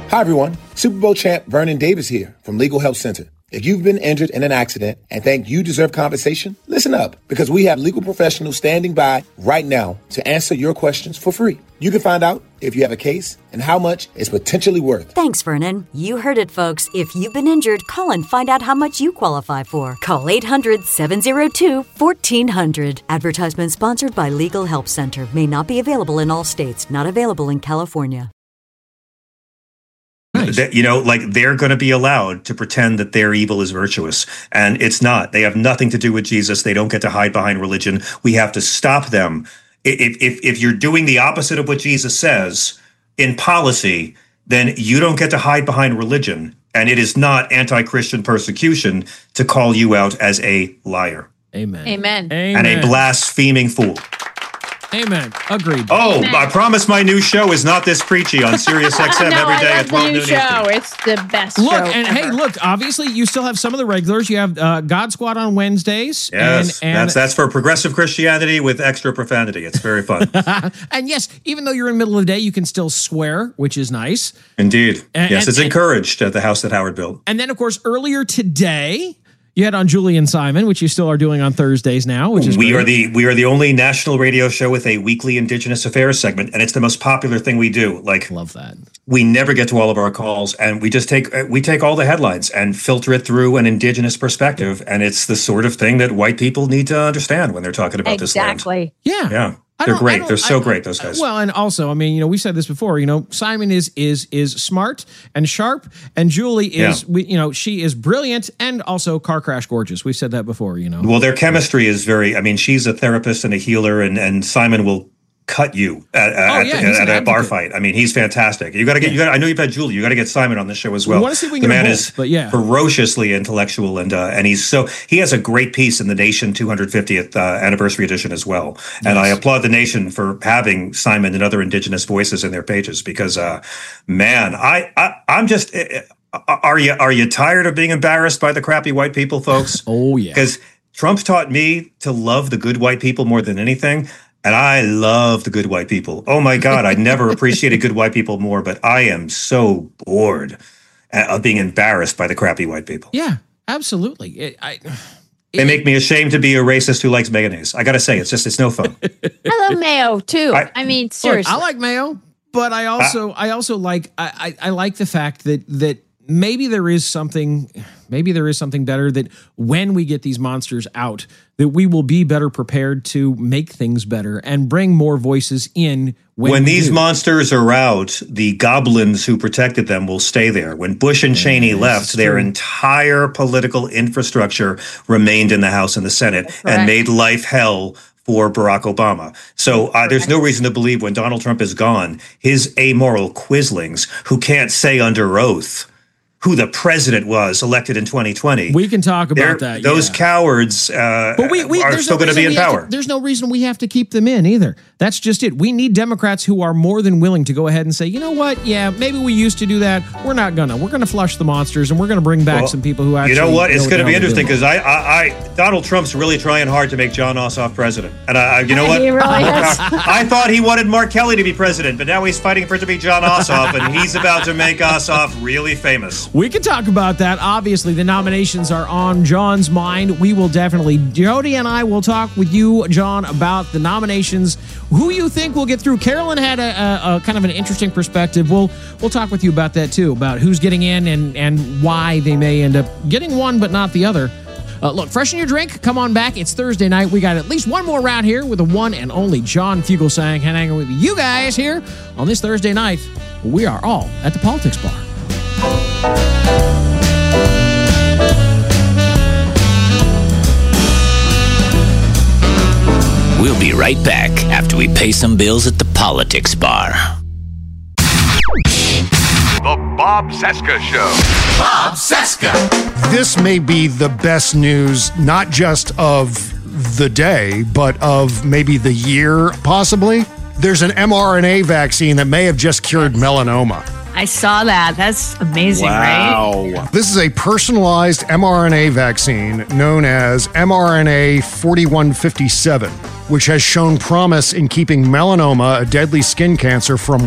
Hi, everyone. Super Bowl champ Vernon Davis here from Legal Help Center. If you've been injured in an accident and think you deserve compensation, listen up, because we have legal professionals standing by right now to answer your questions for free. You can find out if you have a case and how much it's potentially worth. Thanks, Vernon. You heard it, folks. If you've been injured, call and find out how much you qualify for. Call 800-702-1400. Advertisement sponsored by Legal Help Center. May not be available in all states. Not available in California. Nice. They're going to be allowed to pretend that their evil is virtuous, and it's not. They have nothing to do with Jesus. They don't get to hide behind religion. We have to stop them. If you're doing the opposite of what Jesus says in policy, then you don't get to hide behind religion, and it is not anti-Christian persecution to call you out as a liar. Amen. Amen. And a blaspheming fool. Amen. Agreed. Oh, Amen. I promise my new show is not this preachy on Sirius XM every day at 12 noon Eastern. It's the best Look, show and ever. hey, look, obviously you still have some of the regulars. You have God Squad on Wednesdays. Yes, and that's for progressive Christianity with extra profanity. It's very fun. and yes, even though you're in the middle of the day, you can still swear, which is nice. Indeed. And it's encouraged at the house that Howard built. And then, of course, earlier today, you had on Julie and Simon, which you still are doing on Thursdays now, which is we great. are the only national radio show with a weekly Indigenous Affairs segment, and it's the most popular thing we do. Love that. We never get to all of our calls, and we just take all the headlines and filter it through an Indigenous perspective, and it's the sort of thing that white people need to understand when they're talking about this land. Exactly. Yeah. They're great. They're so great, those guys. Well, and also, I mean, we've said this before, Simon is smart and sharp, and Julie is, she is brilliant and also car crash gorgeous. We've said that before, Well, their chemistry is she's a therapist and a healer, and Simon will cut you at a bar fight. I mean, he's fantastic. You got to get. I know you've had Julie. You got to get Simon on this show as well. We want to see if we can the man both, is ferociously intellectual, and he has a great piece in the Nation 250th anniversary edition as well. Yes. And I applaud the Nation for having Simon and other Indigenous voices in their pages because, I'm just. Are you tired of being embarrassed by the crappy white people, folks? Oh yeah. Because Trump's taught me to love the good white people more than anything. And I love the good white people. Oh, my God, I never appreciated good white people more, but I am so bored of being embarrassed by the crappy white people. Yeah, absolutely. They make me ashamed to be a racist who likes mayonnaise. I got to say, it's no fun. I love mayo, too. I mean, seriously. Look, I like mayo, but I also like I like the fact that maybe there is something better, that when we get these monsters out, that we will be better prepared to make things better and bring more voices in. When these monsters are out, the goblins who protected them will stay there. When Bush and Cheney left, their entire political infrastructure remained in the House and the Senate and made life hell for Barack Obama. So there's no reason to believe when Donald Trump is gone, his amoral quislings who can't say under oath who the president was elected in 2020. We can talk about that. Those cowards are still going to be in power. There's no reason we have to keep them in either. That's just it. We need Democrats who are more than willing to go ahead and say, you know what? Yeah, maybe we used to do that. We're not gonna. We're gonna flush the monsters, and we're gonna bring back some people who actually. You know what? It's going to be interesting because Donald Trump's really trying hard to make John Ossoff president, and you know what? He really is. I thought he wanted Mark Kelly to be president, but now he's fighting for it to be John Ossoff, and he's about to make Ossoff really famous. We can talk about that. Obviously, the nominations are on John's mind. We will definitely, Jody and I will talk with you, John, about the nominations, who you think will get through. Carolyn had a kind of an interesting perspective. We'll talk with you about that too, about who's getting in and why they may end up getting one but not the other. Look, freshen your drink. Come on back. It's Thursday night. We got at least one more round here with the one and only John Fugelsang hanging with you guys here on this Thursday night. We are all at the Politics Bar. We'll be right back after we pay some bills at the Politics Bar. The Bob Cesca Show. Bob Cesca. This may be the best news, not just of the day, but of maybe the year, possibly. There's an mRNA vaccine that may have just cured melanoma. I saw that. That's amazing, right? This is a personalized mRNA vaccine known as mRNA 4157, which has shown promise in keeping melanoma, a deadly skin cancer, from